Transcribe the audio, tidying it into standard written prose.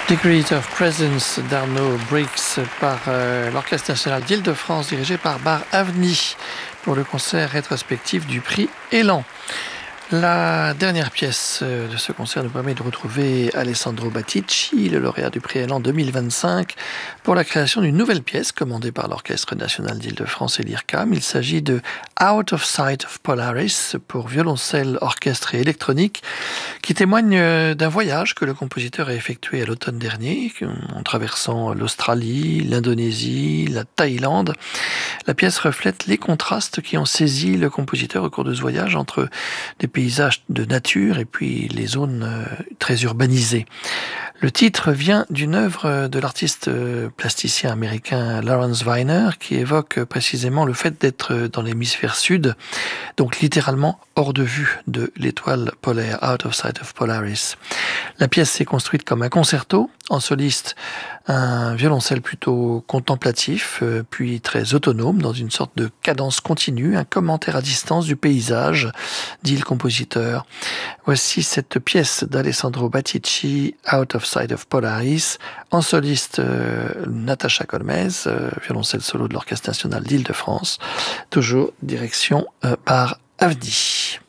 Degree of Presence d'Arnaud Brix par l'Orchestre National d'Île-de-France dirigé par Bar Avni pour le concert rétrospectif du prix Élan. La dernière pièce de ce concert nous permet de retrouver Alessandro Battici, le lauréat du prix Élan 2025, pour la création d'une nouvelle pièce commandée par l'Orchestre National d'Île-de-France et l'IRCAM. Il s'agit de Out of Sight of Polaris pour violoncelle, orchestre et électronique, qui témoigne d'un voyage que le compositeur a effectué à l'automne dernier, en traversant l'Australie, l'Indonésie, la Thaïlande. La pièce reflète les contrastes qui ont saisi le compositeur au cours de ce voyage entre des paysages de nature et puis les zones très urbanisées. Le titre vient d'une œuvre de l'artiste plasticien américain Lawrence Weiner qui évoque précisément le fait d'être dans l'hémisphère sud, donc littéralement hors de vue de l'étoile polaire, Out of Sight of Polaris. La pièce s'est construite comme un concerto, en soliste un violoncelle plutôt contemplatif, puis très autonome, dans une sorte de cadence continue, un commentaire à distance du paysage, dit le compositeur. Voici cette pièce d'Alessandro Battici, Out of Sight of Polaris, en soliste Natacha Golmez, violoncelle solo de l'Orchestre National d'Île-de-France, toujours direction par Avni.